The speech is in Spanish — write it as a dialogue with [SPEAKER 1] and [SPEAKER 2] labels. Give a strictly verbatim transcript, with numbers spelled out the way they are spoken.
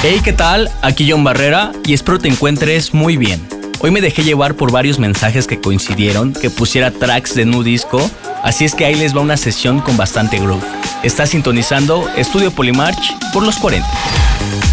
[SPEAKER 1] Hey, ¿qué tal? Aquí John Barrera y espero te encuentres muy bien. Hoy me dejé llevar por varios mensajes que coincidieron que pusiera tracks de nu disco, así es que ahí les va una sesión con bastante groove. Está sintonizando Estudio Polymarch por los cuarenta.